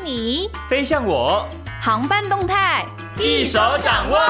你， 飞向我， 航班动态一手掌握。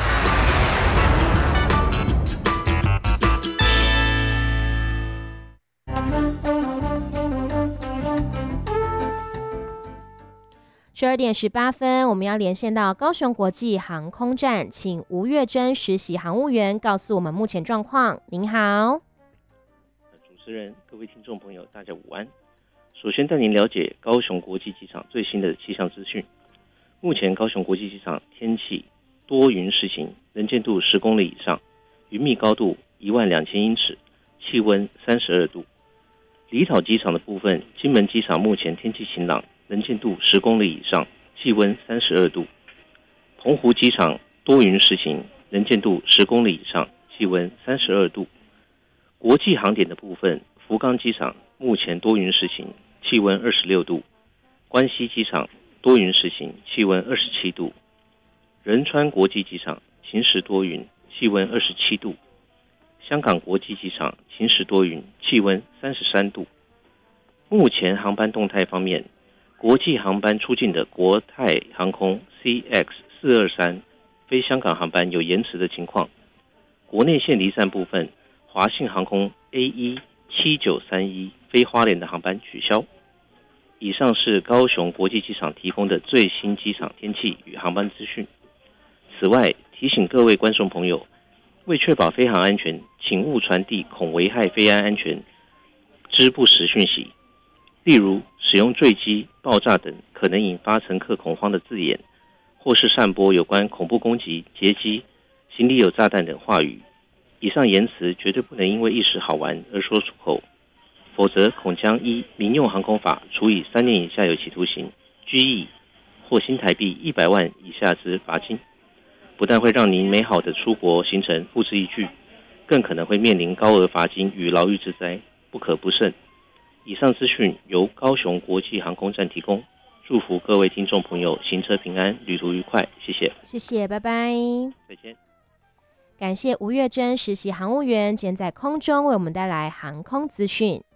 12:18，我们要连线到高雄国际航空站，请吴月珍实习航务员告诉我们目前状况。您好， 主持人、各位听众朋友，大家午安。首先带您了解高雄国际机场最新的气象资讯。目前高雄国际机场天气多云时晴，能见度10公里以上，云密高度12000英尺，气温32度。离岛机场的部分，金门机场目前天气晴朗，能见度10公里以上，气温32度。澎湖机场多云时晴，能见度10公里以上，气温32度。国际航点的部分，福冈机场目前多云时晴，气温26度。关西机场多云时晴，气温27度。仁川国际机场晴时多云，气温27度。香港国际机场晴时多云，气温33度。目前航班动态方面，国际航班出境的国泰航空 CX423 飞香港航班有延迟的情况。国内线离站部分，华信航空 AE7931 飞花莲的航班取消。以上是高雄国际机场提供的最新机场天气与航班资讯。此外，提醒各位观众朋友，为确保飞航安全，请勿传递恐危害飞安安全之不实讯息，例如使用坠机、爆炸等可能引发乘客恐慌的字眼，或是散播有关恐怖攻击、劫机、行李有炸弹等话语。以上言辞绝对不能因为一时好玩而说出口，否则恐将依民用航空法处以3年以下有期徒刑、拘役或新台币100万以下之罚金。不但会让您美好的出国行程付之一炬，更可能会面临高额罚金与牢狱之灾，不可不慎。以上资讯由高雄国际航空站提供，祝福各位听众朋友行车平安，旅途愉快，谢谢。 谢谢，拜拜， 再见。 感谢吴月珍实习航务员今天在空中为我们带来航空资讯。